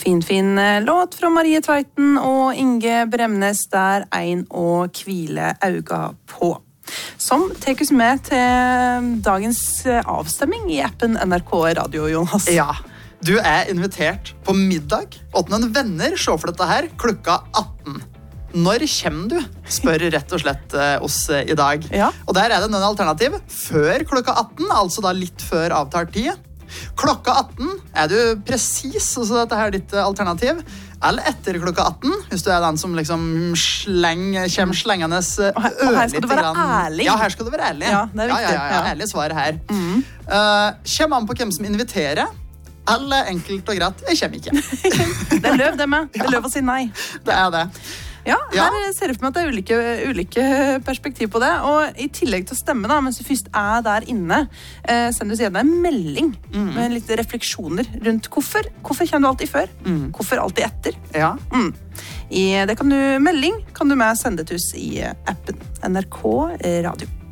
Fin låt fra Marie Tveiten og Inge Bremnes der ein og hvile auga på. Som tek oss med til dagens avstemming i appen NRK Radio, Jonas. Ja, du invitert på middag, og noen venner så for dette her klokka 18. Når kommer du? Spør rett og slett oss i dag. Ja. Og der det noen alternativ. Før klokka 18, altså da litt før avtalt tid. Klokka 18 du presis, altså dette her ditt alternativ. Eller etter klokka 18, hvis du den som liksom kommer slengende og her skal du være ærlig. Ja, her skal du være ærlig. Ja, det viktig. Ja, ærlig svar her. Kommer an på hvem som inviterer. Eller enkelt og greit, jeg kommer ikke. Det løv det med. Det løv å si nei. Det det. Ja, her ser det for meg at det ulike perspektiv på det, og i tillegg til å stemme da, mens du først der inne, send du gjerne en melding med litt refleksjoner rundt hvorfor kommer du alltid før, hvorfor alltid etter. Ja. Melding kan du med sende til oss i appen NRK Radio.